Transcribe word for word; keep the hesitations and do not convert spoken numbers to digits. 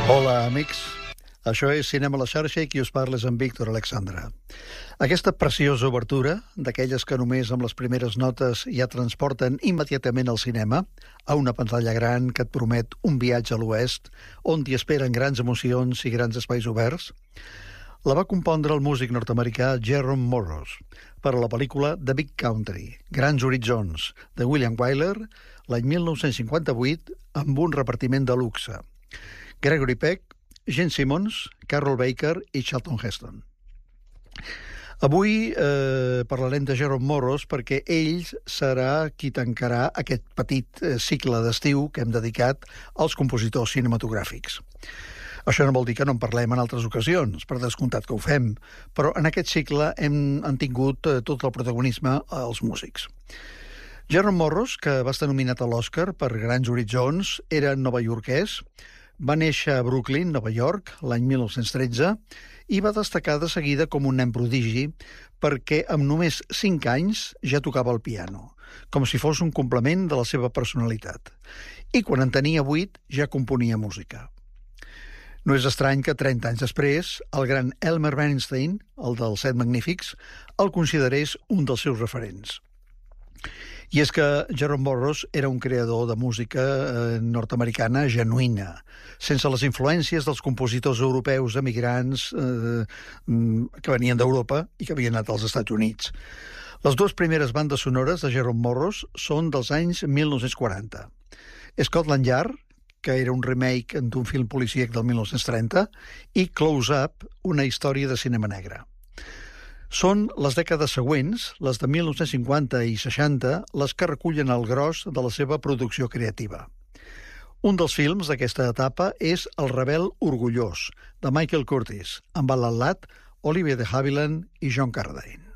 Hola, amics. Això és Cinema a la xarxa i qui us parla és en Víctor Alexandra. Aquesta preciosa obertura, d'aquelles que només amb les primeres notes ja transporten immediatament al cinema, a una pantalla gran que et promet un viatge a l'oest, on t'hi esperen grans emocions i grans espais oberts, la va compondre el músic nord-americà Jerome Morros per a la pel·lícula The Big Country, Grans Horitzons, de William Wyler, l'any mil nou-cents cinquanta-vuit, amb un repartiment de luxe. Gregory Peck, Gene Simmons, Carroll Baker i Charlton Heston. Avui eh, parlarem de Jerome Morros perquè ell serà qui tancarà aquest petit eh, cicle d'estiu que hem dedicat als compositors cinematogràfics. Això no vol dir que no en parlem en altres ocasions, per descomptat que ho fem, però en aquest cicle hem, han tingut eh, tot el protagonisme els músics. Jerome Morros, que va estar nominat a l'Oscar per Grans Horitzons, era novaiorquès, va néixer a Brooklyn, Nova York, l'any mil nou-cents tretze, i va destacar de seguida com un nen prodigi perquè amb només cinc anys ja tocava el piano, com si fos un complement de la seva personalitat. I quan en tenia vuit ja componia música. No és estrany que trenta anys després el gran Elmer Bernstein, el dels Set Magnífics, el considerés un dels seus referents. I és que Jerome Morros era un creador de música eh, nord-americana genuïna, sense les influències dels compositors europeus emigrants eh, que venien d'Europa i que havien anat als Estats Units. Les dues primeres bandes sonores de Jerome Morros són dels anys mil nou-cents quaranta. Scotland Yard, que era un remake d'un film policíac del mil nou-cents trenta, i Close Up, una història de cinema negre. Són les dècades següents, les de mil nou-cents cinquanta i seixanta, les que recullen el gros de la seva producció creativa. Un dels films d'aquesta etapa és El rebel orgullós, de Michael Curtiz, amb Alan Ladd, Olivier de Havilland i John Carradine.